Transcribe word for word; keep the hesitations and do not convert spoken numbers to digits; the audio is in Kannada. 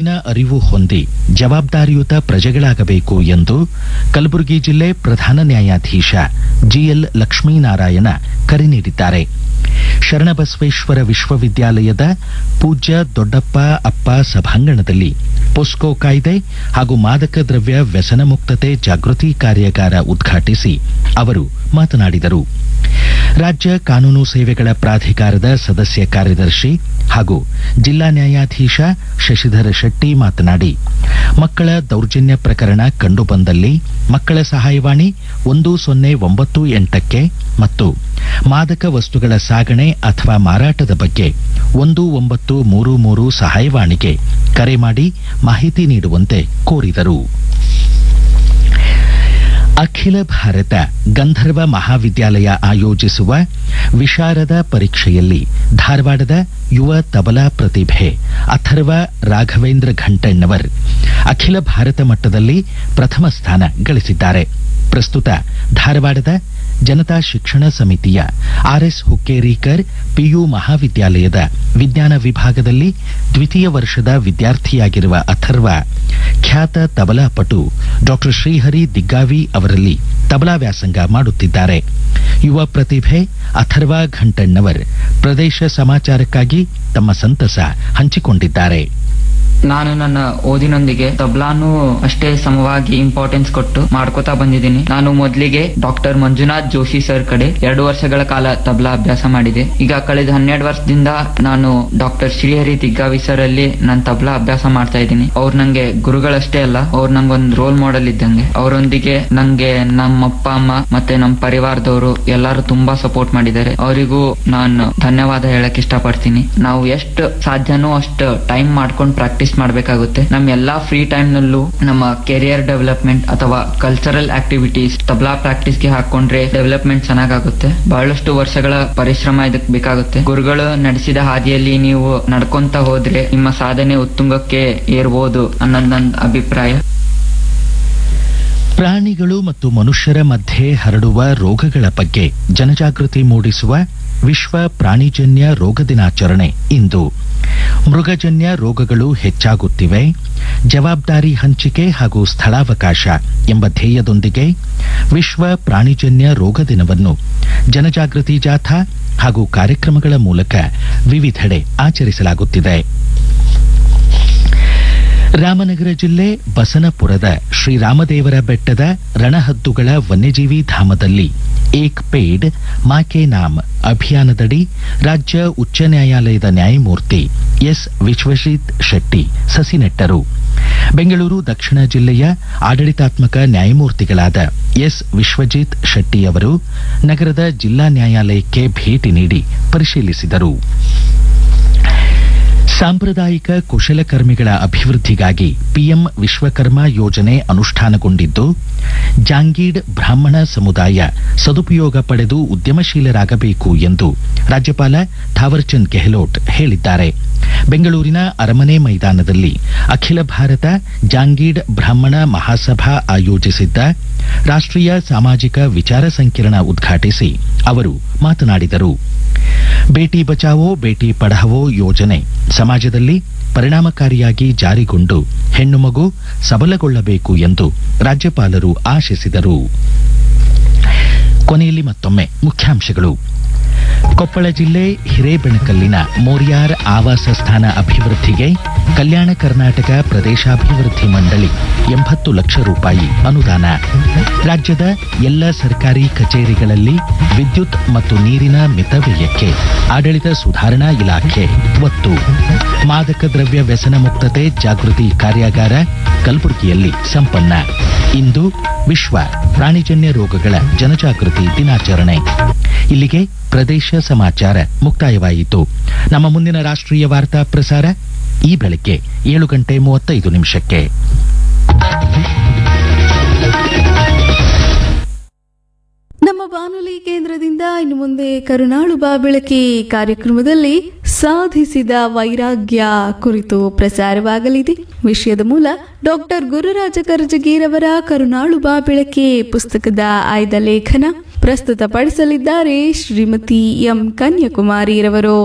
ಕಾನೂನಿನ ಅರಿವು ಹೊಂದಿ ಜವಾಬ್ದಾರಿಯುತ ಪ್ರಜೆಗಳಾಗಬೇಕು ಎಂದು ಕಲಬುರಗಿ ಜಿಲ್ಲೆ ಪ್ರಧಾನ ನ್ಯಾಯಾಧೀಶ ಜಿಎಲ್ ಲಕ್ಷ್ಮೀನಾರಾಯಣ ಕರೆ ನೀಡಿದ್ದಾರೆ. ಶರಣಬಸವೇಶ್ವರ ವಿಶ್ವವಿದ್ಯಾಲಯದ ಪೂಜ್ಯ ದೊಡ್ಡಪ್ಪ ಅಪ್ಪ ಸಭಾಂಗಣದಲ್ಲಿ ಪೋಸ್ಕೋ ಕಾಯ್ದೆ ಹಾಗೂ ಮಾದಕ ದ್ರವ್ಯ ವ್ಯಸನ ಮುಕ್ತತೆ ಜಾಗೃತಿ ಕಾರ್ಯಾಗಾರ ಉದ್ಘಾಟಿಸಿ ಅವರು ಮಾತನಾಡಿದರು. ರಾಜ್ಯ ಕಾನೂನು ಸೇವೆಗಳ ಪ್ರಾಧಿಕಾರದ ಸದಸ್ಯ ಕಾರ್ಯದರ್ಶಿ ಹಾಗೂ ಜಿಲ್ಲಾ ನ್ಯಾಯಾಧೀಶ ಶಶಿಧರ ಶೆಟ್ಟಿ ಮಾತನಾಡಿ, ಮಕ್ಕಳ ದೌರ್ಜನ್ಯ ಪ್ರಕರಣ ಕಂಡುಬಂದಲ್ಲಿ ಮಕ್ಕಳ ಸಹಾಯವಾಣಿ ಒಂದು ಸೊನ್ನೆ ಒಂಬತ್ತು ಎಂಟಕ್ಕೆ ಮತ್ತು ಮಾದಕ ವಸ್ತುಗಳ ಸಾಗಣೆ ಅಥವಾ ಮಾರಾಟದ ಬಗ್ಗೆ ಒಂದು ಒಂಬತ್ತು ಮೂರು ಮೂರು ಸಹಾಯವಾಣಿಗೆ ಕರೆ ಮಾಡಿ ಮಾಹಿತಿ ನೀಡುವಂತೆ ಕೋರಿದರು. ಅಖಿಲ ಭಾರತ ಗಂಧರ್ವ ಮಹಾವಿದ್ಯಾಲಯ ಆಯೋಜಿಸುವ ವಿಶಾರದ ಪರೀಕ್ಷೆಯಲ್ಲಿ ಧಾರವಾಡದ ಯುವ ತಬಲಾ ಪ್ರತಿಭೆ ಅಥರ್ವ ರಾಘವೇಂದ್ರ ಘಂಟಣ್ಣವರ್ ಅಖಿಲ ಭಾರತ ಮಟ್ಟದಲ್ಲಿ ಪ್ರಥಮ ಸ್ಥಾನ ಗಳಿಸಿದ್ದಾರೆ. ಪ್ರಸ್ತುತ ಧಾರವಾಡದ ಜನತಾ ಶಿಕ್ಷಣ ಸಮಿತಿಯ ಆರ್ಎಸ್ ಹುಕ್ಕೇರಿಕರ್ ಪಿಯು ಮಹಾವಿದ್ಯಾಲಯದ ವಿಜ್ಞಾನ ವಿಭಾಗದಲ್ಲಿ ದ್ವಿತೀಯ ವರ್ಷದ ವಿದ್ಯಾರ್ಥಿಯಾಗಿರುವ ಅಥರ್ವ ಖ್ಯಾತ ತಬಲಾ ಪಟು ಡಾಕ್ಟರ್ ಶ್ರೀಹರಿ ದಿಗ್ಗಾವಿ ಅವರಲ್ಲಿ ತಬಲಾ ವ್ಯಾಸಂಗ ಮಾಡುತ್ತಿದ್ದಾರೆ. ಯುವ ಪ್ರತಿಭೆ ಅಥರ್ವ ಘಂಟಣ್ಣವರ್ ಪ್ರದೇಶ ಸಮಾಚಾರಕ್ಕಾಗಿ ತಮ್ಮ ಸಂತಸ ಹಂಚಿಕೊಂಡಿದ್ದಾರೆ. ನಾನು ನನ್ನ ಓದಿನೊಂದಿಗೆ ತಬ್ಲಾನು ಅಷ್ಟೇ ಸಮವಾಗಿ ಇಂಪಾರ್ಟೆನ್ಸ್ ಕೊಟ್ಟು ಮಾಡ್ಕೋತಾ ಬಂದಿದ್ದೀನಿ. ನಾನು ಮೊದಲಿಗೆ ಡಾಕ್ಟರ್ ಮಂಜುನಾಥ್ ಜೋಶಿ ಸರ್ ಕಡೆ ಎರಡು ವರ್ಷಗಳ ಕಾಲ ತಬ್ಲಾ ಅಭ್ಯಾಸ ಮಾಡಿದೆ. ಈಗ ಕಳೆದ ಹನ್ನೆರಡು ವರ್ಷದಿಂದ ನಾನು ಡಾಕ್ಟರ್ ಶ್ರೀಹರಿ ದಿಗ್ಗಾವಿ ಸರ್ ಅಲ್ಲಿ ನಾನು ತಬ್ಲಾ ಅಭ್ಯಾಸ ಮಾಡ್ತಾ ಇದ್ದೀನಿ. ಅವ್ರು ನಂಗೆ ಗುರುಗಳಷ್ಟೇ ಅಲ್ಲ, ಅವ್ರು ನಂಗೊಂದು ರೋಲ್ ಮಾಡೆಲ್ ಇದ್ದಂಗೆ. ಅವರೊಂದಿಗೆ ನಂಗೆ ನಮ್ಮ ಅಪ್ಪ ಅಮ್ಮ ಮತ್ತೆ ನಮ್ಮ ಪರಿವಾರದವರು ಎಲ್ಲರೂ ತುಂಬಾ ಸಪೋರ್ಟ್ ಮಾಡಿದ್ದಾರೆ. ಅವರಿಗೂ ನಾನು ಧನ್ಯವಾದ ಹೇಳಕ್ ಇಷ್ಟಪಡ್ತೀನಿ. ನಾವು ಎಷ್ಟು ಸಾಧ್ಯನೋ ಅಷ್ಟು ಟೈಮ್ ಮಾಡ್ಕೊಂಡು ಪ್ರಾಕ್ಟೀಸ್ ಮಾಡಬೇಕಾಗುತ್ತೆ. ನಮ್ಮ ಎಲ್ಲಾ ಫ್ರೀ ಟೈಮ್ ನಲ್ಲೂ ನಮ್ಮ ಕೆರಿಯರ್ ಡೆವಲಪ್ಮೆಂಟ್ ಅಥವಾ ಕಲ್ಚರಲ್ ಆಕ್ಟಿವಿಟೀಸ್ ತಬ್ಲಾ ಪ್ರಾಕ್ಟೀಸ್ ಗೆ ಹಾಕೊಂಡ್ರೆ ಡೆವಲಪ್ಮೆಂಟ್ ಚೆನ್ನಾಗುತ್ತೆ. ಬಹಳಷ್ಟು ವರ್ಷಗಳ ಪರಿಶ್ರಮ ಇದಕ್ಕೆ ಬೇಕಾಗುತ್ತೆ. ಗುರುಗಳು ನಡೆಸಿದ ಹಾದಿಯಲ್ಲಿ ನೀವು ನಡ್ಕೊಂತ ಹೋದ್ರೆ ನಿಮ್ಮ ಸಾಧನೆ ಉತ್ತುಂಗಕ್ಕೆ ಏರ್ಬೋದು ಅನ್ನೋದು ನನ್ನ ಅಭಿಪ್ರಾಯ. ಪ್ರಾಣಿಗಳು ಮತ್ತು ಮನುಷ್ಯರ ಮಧ್ಯೆ ಹರಡುವ ರೋಗಗಳ ಬಗ್ಗೆ ಜನಜಾಗೃತಿ ಮೂಡಿಸುವ ವಿಶ್ವ ಪ್ರಾಣಿಜನ್ಯ ರೋಗ ದಿನಾಚರಣೆ ಇಂದು. ಮೃಗಜನ್ಯ ರೋಗಗಳು ಹೆಚ್ಚಾಗುತ್ತಿವೆ, ಜವಾಬ್ದಾರಿ ಹಂಚಿಕೆ ಹಾಗೂ ಸ್ಥಳಾವಕಾಶ ಎಂಬ ಧ್ಯೇಯದೊಂದಿಗೆ ವಿಶ್ವ ಪ್ರಾಣಿಜನ್ಯ ರೋಗ ದಿನವನ್ನು ಜನಜಾಗೃತಿ ಜಾಥಾ ಹಾಗೂ ಕಾರ್ಯಕ್ರಮಗಳ ಮೂಲಕ ವಿವಿಧೆಡೆ ಆಚರಿಸಲಾಗುತ್ತಿದೆ. ರಾಮನಗರ ಜಿಲ್ಲೆ ಬಸನಪುರದ ಶ್ರೀರಾಮದೇವರ ಬೆಟ್ಟದ ರಣಹದ್ದುಗಳ ವನ್ಯಜೀವಿ ಧಾಮದಲ್ಲಿ ಏಕ್ ಪೇಡ್ ಮಾ ಕೆ ನಾಮ್ ಅಭಿಯಾನದಡಿ ರಾಜ್ಯ ಉಚ್ಚ ನ್ಯಾಯಾಲಯದ ನ್ಯಾಯಮೂರ್ತಿ ಎಸ್ ವಿಶ್ವಜಿತ್ ಶೆಟ್ಟಿ ಸಸಿ ನೆಟ್ಟರು. ಬೆಂಗಳೂರು ದಕ್ಷಿಣ ಜಿಲ್ಲೆಯ ಆಡಳಿತಾತ್ಮಕ ನ್ಯಾಯಮೂರ್ತಿಗಳಾದ ಎಸ್ ವಿಶ್ವಜಿತ್ ಶೆಟ್ಟಿ ಅವರು ನಗರದ ಜಿಲ್ಲಾ ನ್ಯಾಯಾಲಯಕ್ಕೆ ಭೇಟಿ ನೀಡಿ ಪರಿಶೀಲಿಸಿದರು. ಸಾಂಪ್ರದಾಯಿಕ ಕುಶಲಕರ್ಮಿಗಳ ಅಭಿವೃದ್ಧಿಗಾಗಿ ಪಿಎಂ ವಿಶ್ವಕರ್ಮ ಯೋಜನೆ ಅನುಷ್ಠಾನಗೊಂಡಿದ್ದು, ಜಾಂಗೀಡ್ ಬ್ರಾಹ್ಮಣ ಸಮುದಾಯ ಸದುಪಯೋಗ ಪಡೆದು ಉದ್ಯಮಶೀಲರಾಗಬೇಕು ಎಂದು ರಾಜ್ಯಪಾಲ ಥಾವರ್ಚಂದ್ ಗೆಹ್ಲೋಟ್ ಹೇಳಿದ್ದಾರೆ. ಬೆಂಗಳೂರಿನ ಅರಮನೆ ಮೈದಾನದಲ್ಲಿ ಅಖಿಲ ಭಾರತ ಜಾಂಗೀಡ್ ಬ್ರಾಹ್ಮಣ ಮಹಾಸಭಾ ಆಯೋಜಿಸಿದ್ದ ರಾಷ್ಟ್ರೀಯ ಸಾಮಾಜಿಕ ವಿಚಾರ ಸಂಕಿರಣ ಉದ್ಘಾಟಿಸಿ ಅವರು ಮಾತನಾಡಿದರು. ಬೇಟಿ ಬಚಾವೋ ಬೇಟಿ ಪಢಾವೋ ಯೋಜನೆ ಸಮಾಜದಲ್ಲಿ ಪರಿಣಾಮಕಾರಿಯಾಗಿ ಜಾರಿಗೊಂಡು ಹೆಣ್ಣು ಮಗು ಸಬಲಗೊಳ್ಳಬೇಕು ಎಂದು ರಾಜ್ಯಪಾಲರು ಆಶಿಸಿದರು. ಕೊನೆಯಲ್ಲಿ ಮತ್ತೊಮ್ಮೆ ಮುಖ್ಯಾಂಶಗಳು. ಕೊಪ್ಪಳ ಜಿಲ್ಲೆ ಹಿರೇಬೆಣಕಲ್ಲಿನ ಮೋರ್ಯಾರ್ ಆವಾಸ ಸ್ಥಾನ ಅಭಿವೃದ್ಧಿಗೆ ಕಲ್ಯಾಣ ಕರ್ನಾಟಕ ಪ್ರದೇಶಾಭಿವೃದ್ಧಿ ಮಂಡಳಿ ಎಂಬತ್ತು ಲಕ್ಷ ರೂಪಾಯಿ ಅನುದಾನ. ರಾಜ್ಯದ ಎಲ್ಲ ಸರ್ಕಾರಿ ಕಚೇರಿಗಳಲ್ಲಿ ವಿದ್ಯುತ್ ಮತ್ತು ನೀರಿನ ಮಿತವ್ಯಯಕ್ಕೆ ಆಡಳಿತ ಸುಧಾರಣಾ ಇಲಾಖೆ ಒತ್ತು. ಮಾದಕ ದ್ರವ್ಯ ವ್ಯಸನ ಮುಕ್ತತೆ ಜಾಗೃತಿ ಕಾರ್ಯಾಗಾರ ಕಲಬುರಗಿಯಲ್ಲಿ ಸಂಪನ್ನ. ಇಂದು ವಿಶ್ವ ಪ್ರಾಣಿಜನ್ಯ ರೋಗಗಳ ಜನಜಾಗೃತಿ ದಿನಾಚರಣೆ. ಇಲ್ಲಿಗೆ ಪ್ರದೇಶ ಸಮಾಚಾರ ಮುಕ್ತಾಯವಾಯಿತು. ನಮ್ಮ ಮುಂದಿನ ರಾಷ್ಟ್ರೀಯ ವಾರ್ತಾ ಪ್ರಸಾರ ಈ ಬೆಳಗ್ಗೆ ಏಳು ಗಂಟೆ ಮೂವತ್ತೈದು ನಿಮಿಷಕ್ಕೆ. ನಮ್ಮ ಬಾನುಲಿ ಕೇಂದ್ರದಿಂದ ಇನ್ನು ಮುಂದೆ ಕರುನಾಳು ಬಾ ಬೆಳಕಿ ಕಾರ್ಯಕ್ರಮದಲ್ಲಿ ಸಾಧಿಸಿದ ವೈರಾಗ್ಯ ಕುರಿತು ಪ್ರಸಾರವಾಗಲಿದೆ. ವಿಷಯದ ಮೂಲ ಡಾಕ್ಟರ್ ಗುರುರಾಜ ಕರ್ಜಗಿರವರ ಕರುನಾಳು ಬಾ ಬೆಳಕಿ ಪುಸ್ತಕದ ಆಯ್ದ ಲೇಖನ ಪ್ರಸ್ತುತಪಡಿಸಲಿದ್ದಾರೆ ಶ್ರೀಮತಿ ಎಂ ಕನ್ಯಾಕುಮಾರಿರವರು.